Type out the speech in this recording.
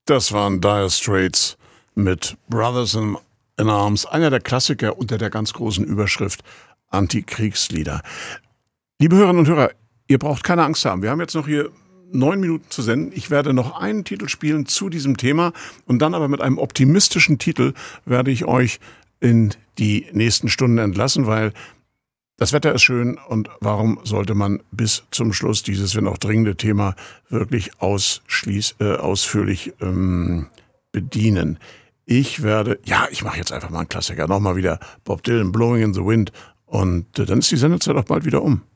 Das waren Dire Straits mit Brothers in Arms, einer der Klassiker unter der ganz großen Überschrift Antikriegslieder. Liebe Hörerinnen und Hörer, ihr braucht keine Angst haben. Wir haben jetzt noch hier 9 Minuten zu senden. Ich werde noch einen Titel spielen zu diesem Thema und dann aber mit einem optimistischen Titel werde ich euch in die nächsten Stunden entlassen, weil das Wetter ist schön und warum sollte man bis zum Schluss dieses, wenn auch dringende Thema wirklich ausführlich bedienen. Ich mache jetzt einfach mal einen Klassiker. Nochmal wieder Bob Dylan, Blowing in the Wind und dann ist die Sendezeit auch bald wieder um.